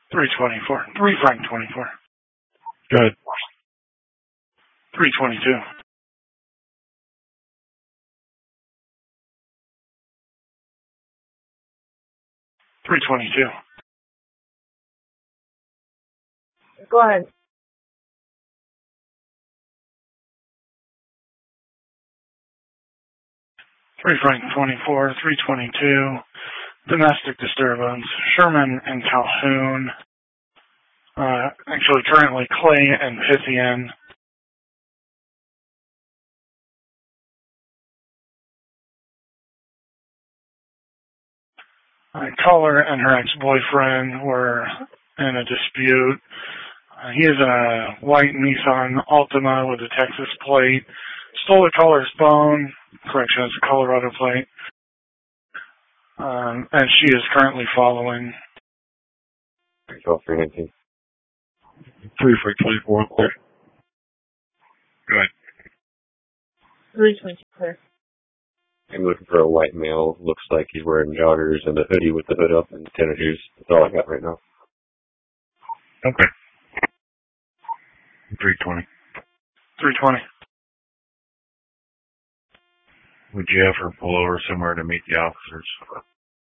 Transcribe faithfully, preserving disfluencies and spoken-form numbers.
three twenty-four. three Frank twenty-four. Good. three twenty-two. three twenty-two. Go ahead. three Frank twenty-four. three twenty-two. Domestic disturbance. Sherman and Calhoun. Uh, actually, currently Clay and Pythian. Uh, caller and her ex-boyfriend were in a dispute. Uh, he is a white Nissan Altima with a Texas plate. Stole the caller's phone. Correction, it's a Colorado plate. Um, and she is currently following. Call three nineteen. three Frank twenty-four. Clear. Good. three twenty-two, clear. I'm looking for a white male. Looks like he's wearing joggers and a hoodie with the hood up and tennis shoes. That's all I got right now. Okay. three twenty. three twenty. Would you have her pull over somewhere to meet the officers?